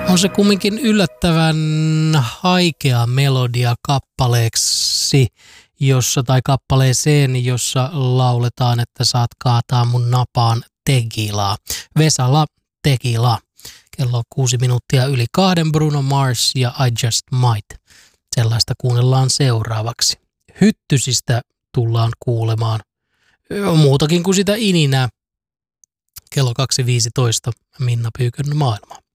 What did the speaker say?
On se kumminkin yllättävän haikea melodia kappaleeksi, kappaleeseen, jossa lauletaan, että saat kaataa mun napaan tequilaa. Vesala tequila. Kello on 6 minuuttia yli 2, Bruno Mars ja I Just Might. Sellaista kuunnellaan seuraavaksi. Hyttysistä tullaan kuulemaan muutakin kuin sitä ininää. Kello 2.15 Minna Pyykön maailma.